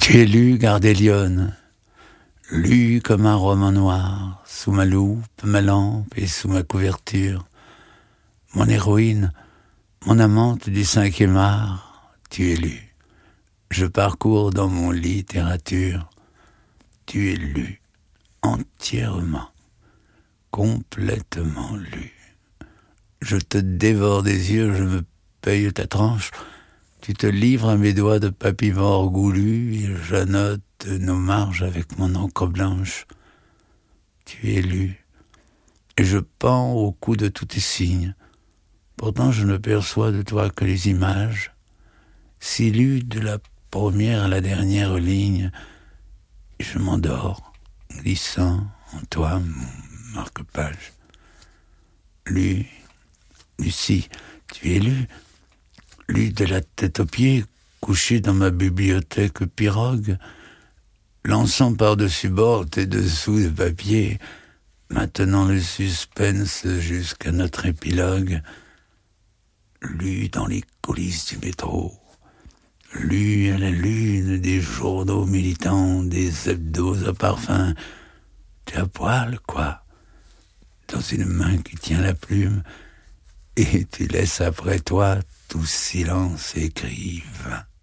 Tu es lu, Gardélione, lu comme un roman noir, sous ma loupe, ma lampe et sous ma couverture. Mon héroïne, mon amante du 5e art, tu es lu. Je parcours dans mon littérature. Tu es lu, entièrement, complètement lu. Je te dévore des yeux, je me paye ta tranche. Tu te livres à mes doigts de papillon goulu et j'annote nos marges avec mon encre blanche. Tu es lu, et je pends au cou de tous tes signes. Pourtant je ne perçois de toi que les images. Si lu de la première à la dernière ligne, et je m'endors, glissant en toi mon marque-page. Lu, Lucie, tu es lu de la tête aux pieds, couché dans ma bibliothèque pirogue, lançant par-dessus bord tes dessous de papier, maintenant le suspense jusqu'à notre épilogue, lu dans les coulisses du métro, lu à la lune des journaux militants, des hebdos à parfum, tu à poil, quoi, dans une main qui tient la plume, et tu laisses après toi tout silence écrivain.